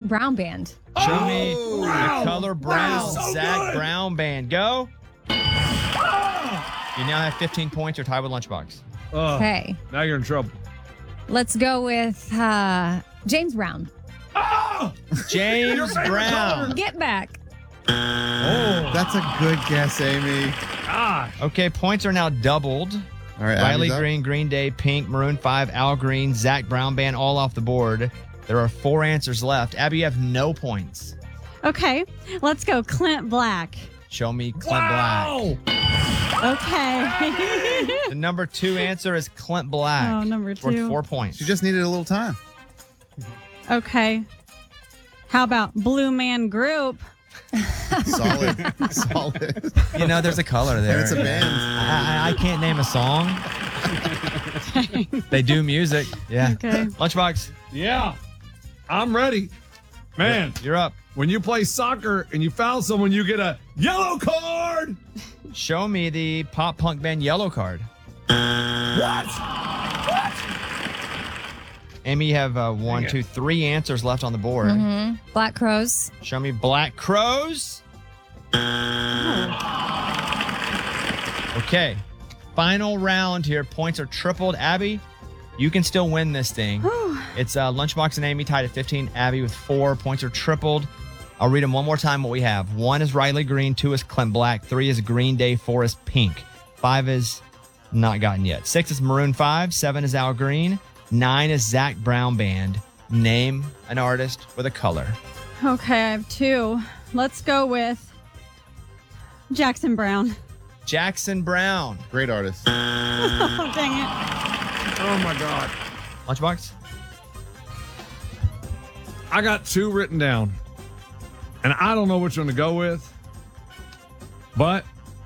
Brown Band. Show me the color brown. Wow, so Zach good. Brown Band. Go. You now have 15 points. You're tied with Lunchbox. Okay. Now you're in trouble. Let's go with James Brown. James Brown. Get back. That's a good guess, Amy. Gosh. Okay, points are now doubled. All right, Riley Abby's up. Green, Green Day, Pink, Maroon 5, Al Green, Zach Brown Band, all off the board. There are 4 answers left. Abby, you have no points. Okay, let's go. Clint Black. Show me Clint Black. Okay. The number 2 answer is Clint Black. Oh, number It's worth 2. 4 points. She just needed a little time. Okay. How about Blue Man Group? Solid. Solid. You know, there's a color there. And it's a band. I can't name a song. They do music. Yeah. Okay. Lunchbox, Yeah. I'm ready. Man, you're up. when you play soccer and you foul someone, you get a yellow card. Show me the pop punk band Yellow Card. What? Amy, you have 1, 2, 3 answers left on the board. Black Crows. Show me Black Crows. Okay. Final round here. Points are tripled. Abby, you can still win this thing. It's Lunchbox and Amy tied at 15. Abby with 4. Points are tripled. I'll read them one more time what we have. 1 is Riley Green. 2 is Clint Black. 3 is Green Day. 4 is Pink. 5 is not gotten yet. 6 is Maroon 5. 7 is Al Green. 9 is Zach Brown Band. Name an artist with a color. Okay, I have 2. Let's go with Jackson Brown. Jackson Brown. Great artist. Oh, dang it. Oh, my God. Lunchbox? I got 2 written down, and I don't know which one to go with, but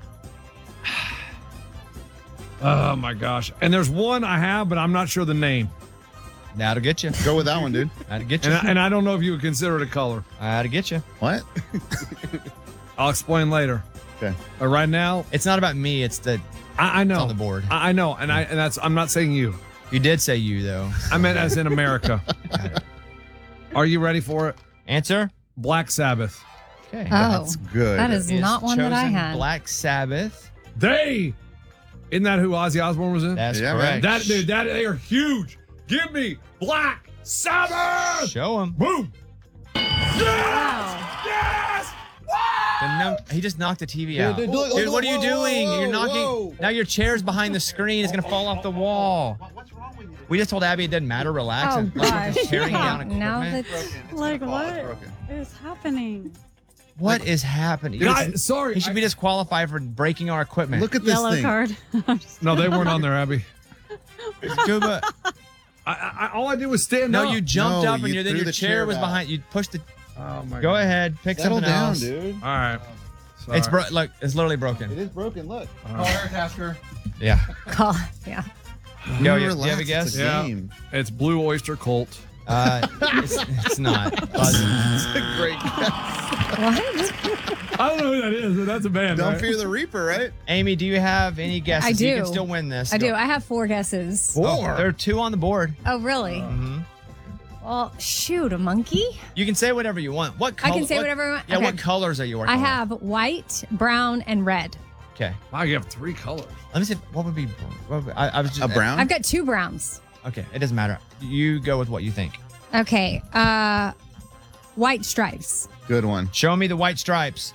oh my gosh. And there's one I have, but I'm not sure the name. That'll get you. Go with that one, dude. That'll get you. And I don't know if you would consider it a color. That'll get you. What? I'll explain later. Okay. But right now, It's not about me. It's the I know. It's on the board. I know, and that's I'm not saying you. You did say you, though. I meant as in America. Are you ready for it? Answer? Black Sabbath. Okay. Oh, That's good. that is Is not one that I chosen had. Black Sabbath. Isn't that who Ozzy Osbourne was in? That's Yeah, correct. That dude, they are huge. Give me Black Sabbath. Show him. Boom. Wow. Yes. He just knocked the TV out. dude, Dude, look, what are you whoa, doing? whoa, You're knocking. whoa. Now your chair's behind the screen. It's going to fall off the wall. What's wrong with you? We just told Abby it didn't matter. Relax. Oh, And gosh. tearing down Now equipment. that's Like, It's what broken. is happening? What is happening? Guys, sorry. He should be disqualified for breaking our equipment. Look at this Yellow thing. card. No, they weren't on there, Abby. Scuba. All I did was stand No, up. you jumped No, up and you then threw your the chair chair was back. behind. You pushed the. Oh my Go God. ahead. Pick Settle something down, else. dude. All right. It's Sorry. look. It's literally It broken. is broken. Look. Tasker. Yeah. call. Yeah. Go. You Relax, have a guess? It's a Yeah. game. It's Blue Oyster Cult. It's not. It's a great guess. What? I don't know who that is, but that's a band. Don't right? fear the Reaper, right? Amy, do you have any guesses? I do. You can still win this. I Go. do. I have 4 guesses. Oh, there are 2 on the board. Oh, really? Well, shoot, a monkey? You can say whatever you want. What I color? can say whatever I want? Yeah, Okay. what colors are you working I with? have white, brown, and red. Okay. Wow, you have 3 colors. Let me see. What would be. I was just. A brown? I've got 2 browns. Okay. It doesn't matter. You go with what you think. Okay. White stripes. Good one. Show me the white stripes.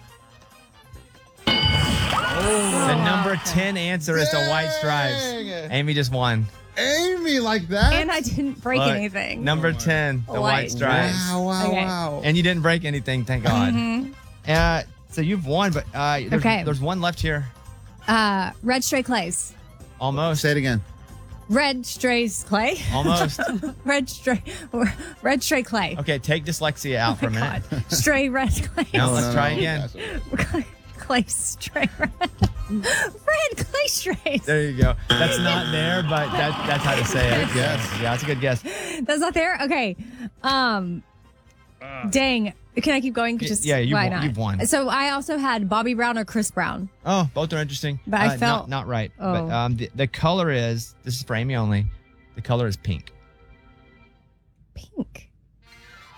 The number 10 answer is the white stripes. Dang. Amy just won. Amy, like that? And I didn't break Look, anything. Number 10, the white White. stripes. Wow, wow, Okay. wow. And you didn't break anything, thank God. So you've won, but Okay. there's one left here. Red stray clays. Almost. Say it again. Red strays clay. Almost. red stray clay. Okay, take dyslexia out for a minute. God. Stray red clay. No, let's try again. Clay stray red. Red clay strays. There you go. That's not there, but that's how to say it. Good guess. Yeah, that's a good guess. That's not there? Okay. Dang. Can I keep going? Just Yeah, why won- not? you've won. So I also had Bobby Brown or Chris Brown. Oh, both are interesting. But I felt- not right. Oh. But the color is, this is for Amy only, the color is pink. Pink.